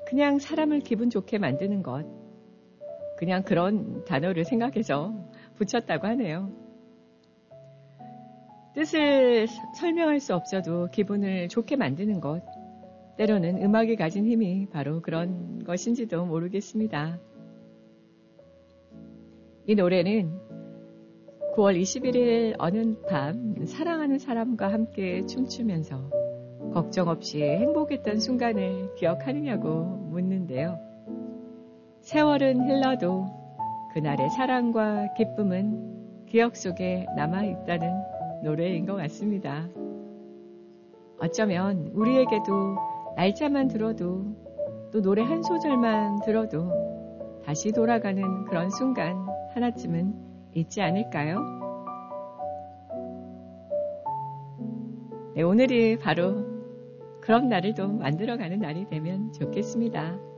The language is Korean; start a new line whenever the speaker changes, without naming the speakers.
그냥 사람을 기분 좋게 만드는 것. 그냥 그런 단어를 생각해서 붙였다고 하네요. 뜻을 설명할 수 없어도 기분을 좋게 만드는 것. 때로는 음악이 가진 힘이 바로 그런 것인지도 모르겠습니다. 이 노래는 9월 21일 어느 밤 사랑하는 사람과 함께 춤추면서 걱정 없이 행복했던 순간을 기억하느냐고 묻는데요. 세월은 흘러도 그날의 사랑과 기쁨은 기억 속에 남아있다는 노래인 것 같습니다. 어쩌면 우리에게도 날짜만 들어도 또 노래 한 소절만 들어도 다시 돌아가는 그런 순간 하나쯤은 있지 않을까요? 네, 오늘이 바로 그런 날을 또 만들어가는 날이 되면 좋겠습니다.